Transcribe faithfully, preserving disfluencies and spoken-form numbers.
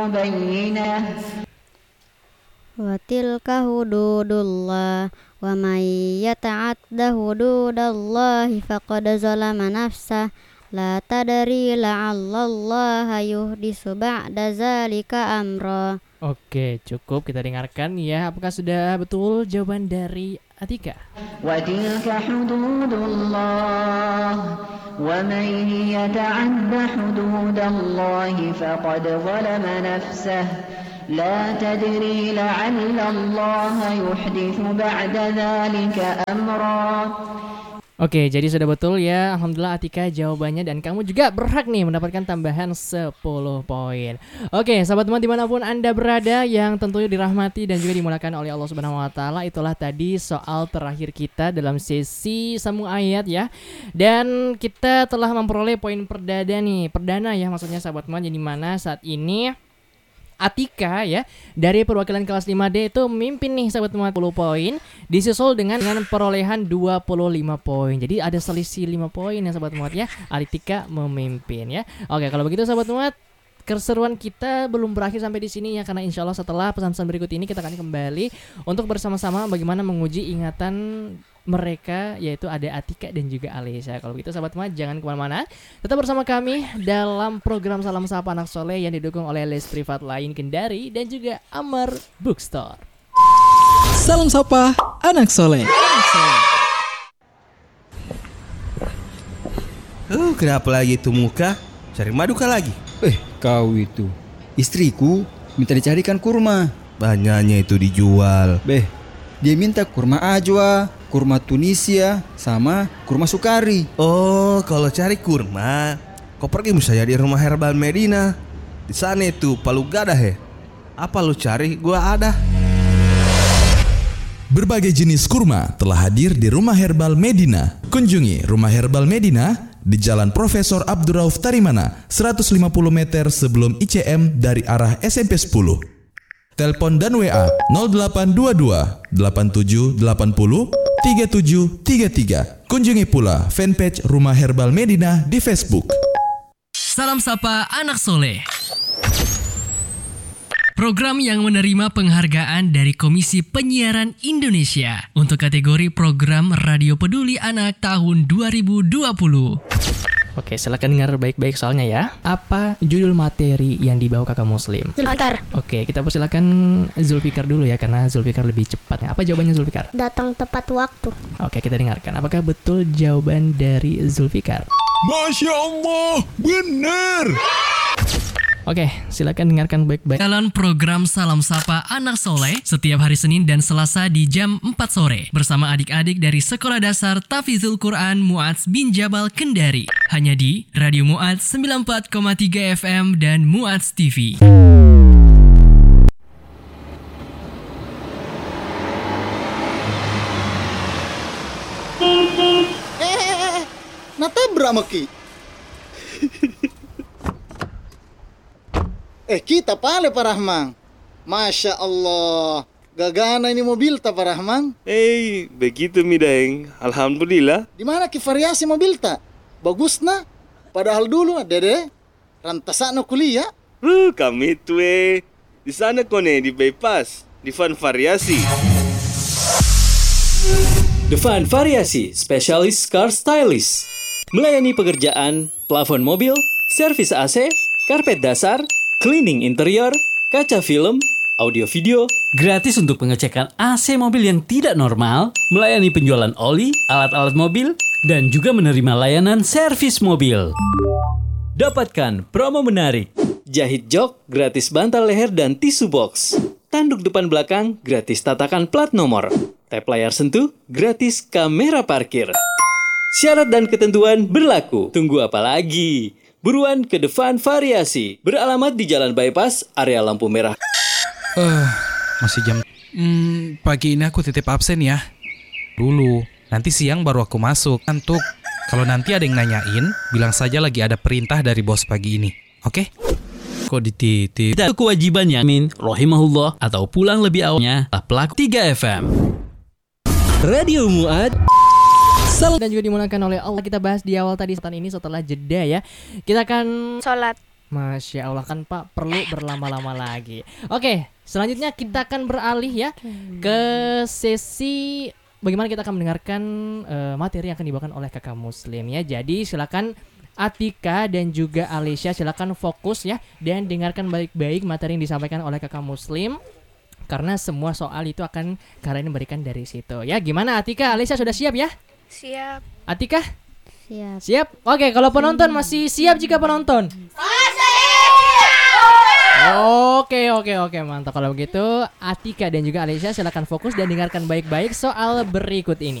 بينة وتلك حدود الله ومن يتعد حدود الله فقد ظلم نفسه لا تدري لعل الله يحدث بعد ذلك أمرا. Oke, cukup kita dengarkan ya. Apakah sudah betul jawaban dari Atika? وتلك حدود الله ومن يتعد حدود الله فقد ظلم نفسه لا تدري لعل الله يحدث بعد ذلك أمرا. Oke, jadi sudah betul ya. Alhamdulillah Atika jawabannya, dan kamu juga berhak nih mendapatkan tambahan sepuluh poin. Oke, sahabat teman dimanapun Anda berada yang tentunya dirahmati dan juga dimuliakan oleh Allah Subhanahu Wa Taala, itulah tadi soal terakhir kita dalam sesi sambung ayat ya. Dan kita telah memperoleh poin perdana nih, perdana ya maksudnya sahabat teman, yang dimana saat ini Atika ya dari perwakilan kelas lima D itu memimpin nih sahabat teman sepuluh poin, disusul dengan dengan perolehan dua puluh lima poin. Jadi ada selisih lima poin ya sahabat teman ya. Atika memimpin ya. Oke, kalau begitu sahabat teman, keseruan kita belum berakhir sampai di sini ya, karena insya Allah setelah pesan-pesan berikut ini kita akan kembali untuk bersama-sama bagaimana menguji ingatan mereka, yaitu ada Atika dan juga Alesya. Kalau begitu sahabat teman jangan kemana-mana, tetap bersama kami dalam program Salam Sapa Anak Soleh yang didukung oleh Les Privat Lain Kendari dan juga Amar Bookstore. Salam Sapa Anak Soleh. Oh, kenapa lagi itu muka? Cari madu kah lagi? Eh, kau itu istriku minta dicarikan kurma. Banyaknya itu dijual. Beh, dia minta kurma ajwa, kurma Tunisia, sama kurma sukari. Oh, kalau cari kurma, kau pergi misalnya di rumah herbal Medina. Di sana itu palu gada he. Apa lu cari? Gua ada. Berbagai jenis kurma telah hadir di Rumah Herbal Medina. Kunjungi Rumah Herbal Medina di Jalan Profesor Abdurrauf Tarimana, seratus lima puluh meter sebelum I C M dari arah S M P sepuluh. Telepon dan W A nol delapan dua dua delapan tujuh delapan nol tiga tujuh tiga tiga. Kunjungi pula fanpage Rumah Herbal Medina di Facebook. Salam Sapa Anak Soleh. Program yang menerima penghargaan dari Komisi Penyiaran Indonesia untuk kategori program Radio Peduli Anak tahun dua ribu dua puluh. Oke, silakan dengar baik-baik soalnya ya. Apa judul materi yang dibawa kakak Muslim? Zulfikar. Oke, kita persilakan Zulfikar dulu ya, karena Zulfikar lebih cepat. Apa jawabannya Zulfikar? Datang tepat waktu. Oke, kita dengarkan. Apakah betul jawaban dari Zulfikar? Masya Allah, benar. Oke, silakan dengarkan baik-baik. Dalam program Salam Sapa Anak Soleh setiap hari Senin dan Selasa di jam empat sore bersama adik-adik dari Sekolah Dasar Tafizul Quran Mu'adz bin Jabal Kendari. Hanya di Radio Mu'adz sembilan puluh empat koma tiga F M dan Mu'adz T V. Eh, natabrak maki. Eh, kita pale Pak Rahman. Masya Allah, gagana ini mobil ta Pak Rahman. Eh, begitu mi Daeng. Alhamdulillah. Di mana ki variasi mobil ta? Bagus na. Padahal dulu Dede rantasana kuliah. Uh, kami itu eh. Di sana kone di bypass, di Van Variasi. The Van Variasi, spesialis car stylist. Melayani pekerjaan plafon mobil, servis A C, karpet dasar, cleaning interior, kaca film, audio video, gratis untuk pengecekan A C mobil yang tidak normal, melayani penjualan oli, alat-alat mobil, dan juga menerima layanan servis mobil. Dapatkan promo menarik. Jahit jok, gratis bantal leher dan tisu box. Tanduk depan belakang, gratis tatakan plat nomor. Tap layar sentuh, gratis kamera parkir. Syarat dan ketentuan berlaku. Tunggu apa lagi? Buruan ke The Van Variasi. Beralamat di Jalan Bypass, area lampu merah. Eh, uh, masih jam. Hmm, pagi ini aku titip absen ya. Dulu, nanti siang baru aku masuk. Antuk. Kalau nanti ada yang nanyain, bilang saja lagi ada perintah dari bos pagi ini. Oke? Okay? Kok dititip? Itu kewajibannya, Min, rohimahullah, atau pulang lebih awalnya, pelaku tiga F M. Radio Mu'adz. Dan juga dimulakan oleh Allah. Kita bahas di awal tadi setan ini setelah jeda ya. Kita akan sholat Masya Allah kan Pak perlu berlama-lama lagi. Oke, selanjutnya kita akan beralih ya ke sesi bagaimana kita akan mendengarkan uh, materi yang akan dibawakan oleh kakak Muslim ya. Jadi silakan Atika dan juga Alicia silakan fokus ya dan dengarkan baik-baik materi yang disampaikan oleh kakak Muslim. Karena semua soal itu akan kalian berikan dari situ ya. Gimana Atika, Alicia sudah siap ya? Siap. Atika? Siap. Siap? Oke, kalau penonton masih siap jika penonton? Oke, oke, oke, mantap. Kalau begitu, Atika dan juga Alicia silakan fokus dan dengarkan baik-baik soal berikut ini.